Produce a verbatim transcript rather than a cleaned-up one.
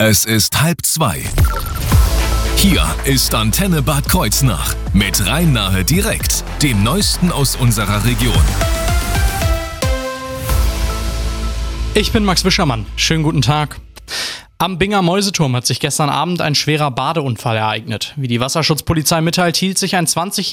Es ist halb zwei. Hier ist Antenne Bad Kreuznach mit Rhein-Nahe direkt, dem Neuesten aus unserer Region. Ich bin Max Wischermann. Schönen guten Tag. Am Binger Mäuseturm hat sich gestern Abend ein schwerer Badeunfall ereignet. Wie die Wasserschutzpolizei mitteilt, hielt sich ein zwanzigjähriger